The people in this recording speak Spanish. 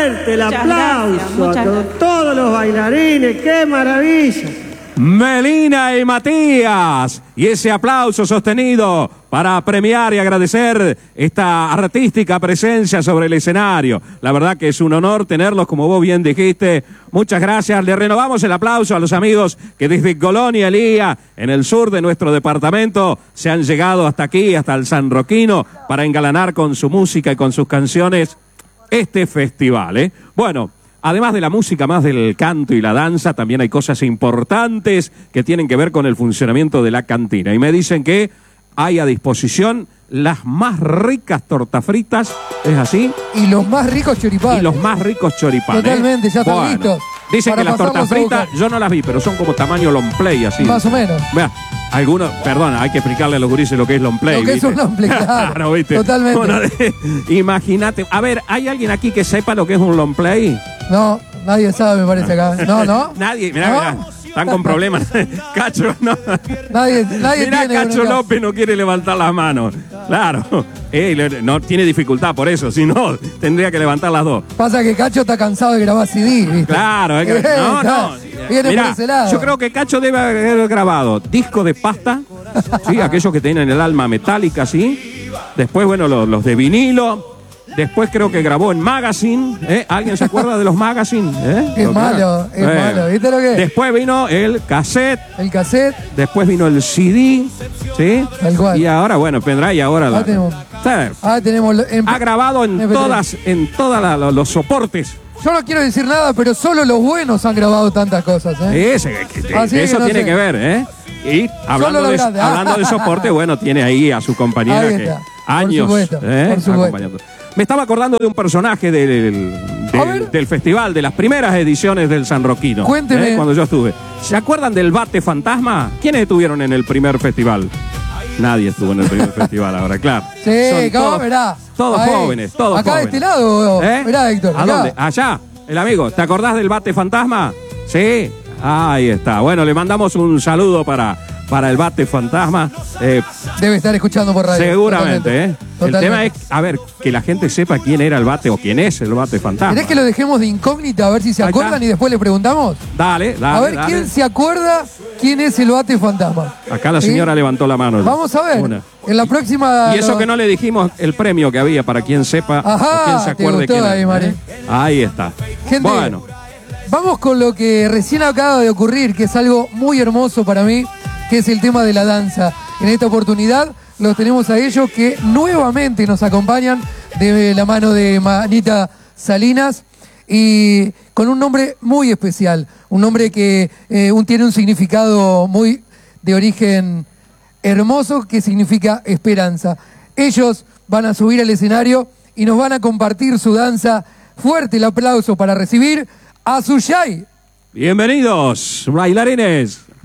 fuerte el aplauso a todos los bailarines. ¡Qué maravilla! Melina y Matías, y ese aplauso sostenido para premiar y agradecer esta artística presencia sobre el escenario. La verdad que es un honor tenerlos, como vos bien dijiste. Muchas gracias. Le renovamos el aplauso a los amigos que desde Colón y Elía, en el sur de nuestro departamento, se han llegado hasta aquí, hasta el San Roquino, para engalanar con su música y con sus canciones este festival, Bueno, además de la música, más del canto y la danza, también hay cosas importantes que tienen que ver con el funcionamiento de la cantina. Y me dicen que hay a disposición las más ricas tortas fritas, ¿es así? Y los más ricos choripanes. Y los más ricos choripanes. Totalmente, ya están listos. Dicen que las tortas fritas, yo no las vi, pero son como tamaño long play, así. Más o menos. Vea, algunos, perdón, hay que explicarle a los gurises lo que es long play. Lo que ¿viste? es un long play, claro, ¿viste? Totalmente. Bueno, imagínate. A ver, ¿hay alguien aquí que sepa lo que es un long play? No, nadie sabe, me parece acá. No. Nadie, mirá. Están con problemas. Cacho, no. Nadie mirá, tiene. Cacho López no quiere levantar las manos. Claro. No tiene dificultad por eso. Si no, tendría que levantar las dos. Pasa que Cacho está cansado de grabar CD, ¿viste? Claro. No. Viene Mirá, por ese lado. yo creo que Cacho debe haber grabado disco de pasta. Sí, aquellos que tienen el alma metálica, sí. Después, bueno, los de vinilo. Después creo que grabó en Magazine. ¿Alguien se acuerda de los Magazine? Es malo, ¿viste lo que es? Después vino el cassette. El cassette. Después vino el CD. ¿Sí? Tal cual. Y ahora, bueno, pendrive y ahora la. Tenemos ha grabado en todos los soportes. Yo no quiero decir nada, pero solo los buenos han grabado tantas cosas, Eso tiene que ver, Y hablando de soporte, bueno, tiene ahí a su compañera que años acompañando. Me estaba acordando de un personaje del festival, de las primeras ediciones del San Roquino. Cuénteme. Cuando yo estuve. ¿Se acuerdan del Bate Fantasma? ¿Quiénes estuvieron en el primer festival? Nadie estuvo en el primer festival ahora, claro. Sí, ¿cómo verá? Todos jóvenes, todos acá jóvenes. De este lado, mirá, Héctor. ¿A dónde? Allá, el amigo. ¿Te acordás del Bate Fantasma? Sí. Ahí está. Bueno, le mandamos un saludo para el Bate Fantasma. Debe estar escuchando por radio. Seguramente, El tema es, a ver, que la gente sepa quién era el Bate o quién es el Bate Fantasma. ¿Querés que lo dejemos de incógnita a ver si se acuerdan y después le preguntamos? Dale. A ver, ¿quién se acuerda quién es el Bate Fantasma? Acá la señora levantó la mano. Vamos a ver. En la próxima... Y eso que no le dijimos el premio que había para quien sepa o quien se acuerde quién es. Ahí está. Gente, bueno, vamos con lo que recién acaba de ocurrir, que es algo muy hermoso para mí, que es el tema de la danza. En esta oportunidad los tenemos a ellos que nuevamente nos acompañan de la mano de Manita Salinas y con un nombre muy especial, un nombre que tiene un significado muy de origen hermoso que significa esperanza. Ellos van a subir al escenario y nos van a compartir su danza. Fuerte el aplauso para recibir a Suyai. Bienvenidos, bailarines.